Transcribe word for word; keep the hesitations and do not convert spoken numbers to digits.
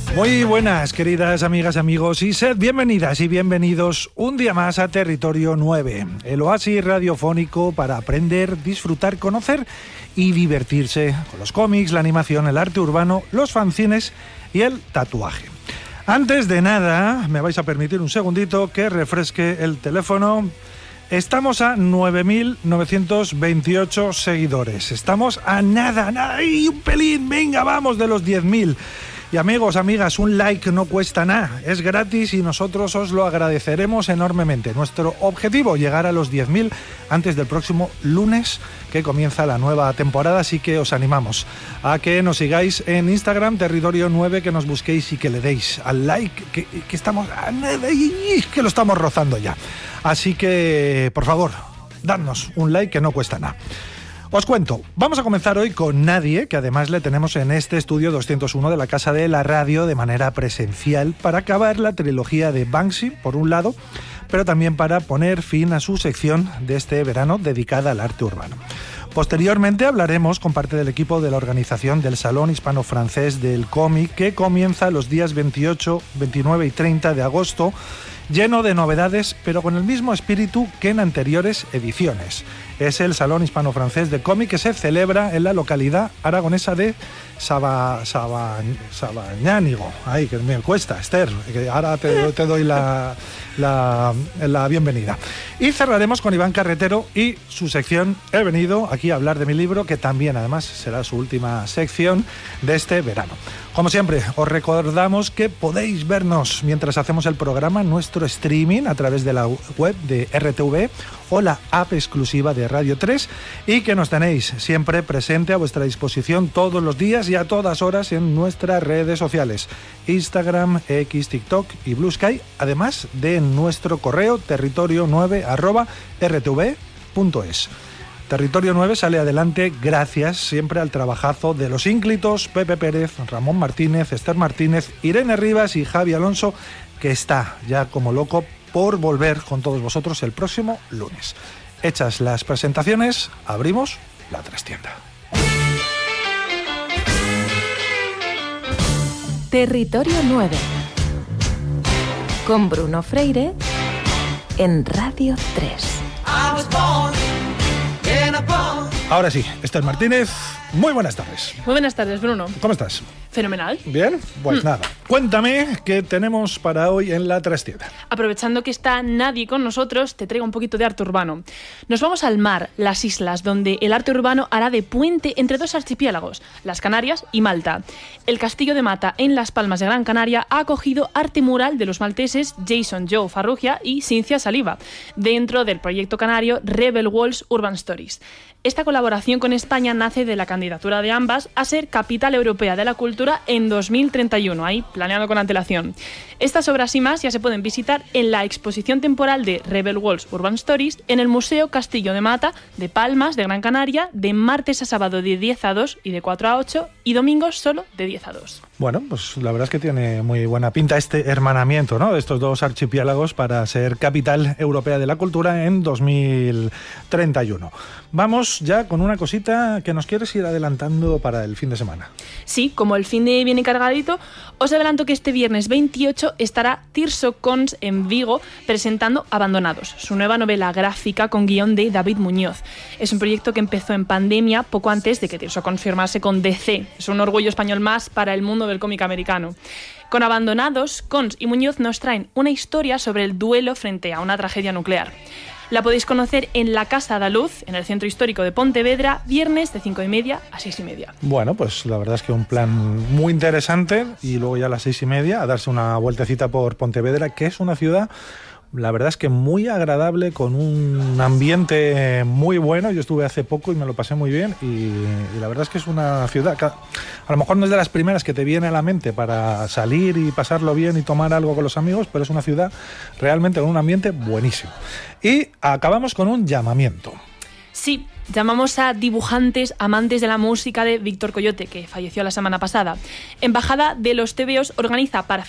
Muy buenas, queridas amigas, amigos, y sed bienvenidas y bienvenidos un día más a Territorio nueve, el oasis radiofónico para aprender, disfrutar, conocer y divertirse con los cómics, la animación, el arte urbano, los fanzines y el tatuaje. Antes de nada, me vais a permitir un segundito que refresque el teléfono. Estamos a nueve mil novecientos veintiocho seguidores. Estamos a nada, nada, y un pelín, venga, vamos, de los diez mil. Y amigos, amigas, un like no cuesta nada, es gratis y nosotros os lo agradeceremos enormemente. Nuestro objetivo, llegar a los diez mil antes del próximo lunes, que comienza la nueva temporada, así que os animamos a que nos sigáis en Instagram, Territorio nueve, que nos busquéis y que le deis al like, que, que estamos a nada, y que lo estamos rozando ya. Así que, por favor, dadnos un like que no cuesta nada. Os cuento, vamos a comenzar hoy con Nadie, que además le tenemos en este estudio doscientos uno de la Casa de la Radio de manera presencial para acabar la trilogía de Banksy, por un lado, pero también para poner fin a su sección de este verano dedicada al arte urbano. Posteriormente hablaremos con parte del equipo de la organización del Salón Hispano-Francés del Cómic, que comienza los días veintiocho, veintinueve y treinta de agosto, lleno de novedades, pero con el mismo espíritu que en anteriores ediciones. Es el Salón Hispano-Francés de Cómic, que se celebra en la localidad aragonesa de Saba, Saba, Sabañánigo. Ay, que me cuesta, Esther, que ahora te, te doy la, la, la bienvenida. Y cerraremos con Iván Carretero y su sección He venido aquí a hablar de mi libro, que también además será su última sección de este verano. Como siempre, os recordamos que podéis vernos mientras hacemos el programa, nuestro streaming a través de la web de R T V o la app exclusiva de Radio tres, y que nos tenéis siempre presente a vuestra disposición todos los días y a todas horas en nuestras redes sociales, Instagram, X, TikTok y Blue Sky, además de nuestro correo territorio nueve arroba r t v punto es. Territorio nueve sale adelante gracias siempre al trabajazo de los ínclitos Pepe Pérez, Ramón Martínez, Esther Martínez, Irene Rivas y Javi Alonso, que está ya como loco por volver con todos vosotros el próximo lunes. Hechas las presentaciones, abrimos la trastienda. Territorio nueve, con Bruno Freire en Radio tres. Ahora sí, Esther Martínez, muy buenas tardes. Muy buenas tardes, Bruno. ¿Cómo estás? Fenomenal. ¿Bien? Pues mm. nada. Cuéntame qué tenemos para hoy en la trastienda. Aprovechando que está Nadie con nosotros, te traigo un poquito de arte urbano. Nos vamos al mar, las islas, donde el arte urbano hará de puente entre dos archipiélagos, las Canarias y Malta. El Castillo de Mata, en Las Palmas de Gran Canaria, ha acogido arte mural de los malteses Jason Joe Farrugia y Cynthia Saliba, dentro del proyecto canario Rebel Walls Urban Stories. Esta colaboración con España nace de la candidatura de ambas a ser Capital Europea de la Cultura en dos mil treinta y uno, ahí planeando con antelación. Estas obras y más ya se pueden visitar en la exposición temporal de Rebel Walls Urban Stories en el Museo Castillo de Mata de Palmas de Gran Canaria, de martes a sábado de diez a dos y de cuatro a ocho, y domingos solo de diez a dos. Bueno, pues la verdad es que tiene muy buena pinta este hermanamiento, ¿no?, de estos dos archipiélagos para ser Capital Europea de la Cultura en dos mil treinta y uno. Vamos ya con una cosita que nos quieres ir adelantando para el fin de semana. Sí, como el fin de viene cargadito, os adelanto que este viernes veintiocho estará Tirso Cons en Vigo presentando Abandonados, su nueva novela gráfica con guión de David Muñoz. Es un proyecto que empezó en pandemia, poco antes de que Tirso Cons firmase con D C. Es un orgullo español más para el mundo del cómic americano. Con Abandonados, Cons y Muñoz nos traen una historia sobre el duelo frente a una tragedia nuclear. La podéis conocer en la Casa da Luz, en el Centro Histórico de Pontevedra, viernes de cinco y media a seis y media. Bueno, pues la verdad es que un plan muy interesante, y luego ya a las seis y media a darse una vueltecita por Pontevedra, que es una ciudad, la verdad es que muy agradable, con un ambiente muy bueno. Yo estuve hace poco y me lo pasé muy bien, y, y la verdad es que es una ciudad que a lo mejor no es de las primeras que te viene a la mente para salir y pasarlo bien y tomar algo con los amigos, pero es una ciudad realmente con un ambiente buenísimo. Y acabamos con un llamamiento. Sí, llamamos a dibujantes amantes de la música de Víctor Coyote, que falleció la semana pasada. Embajada de los Tebeos organiza para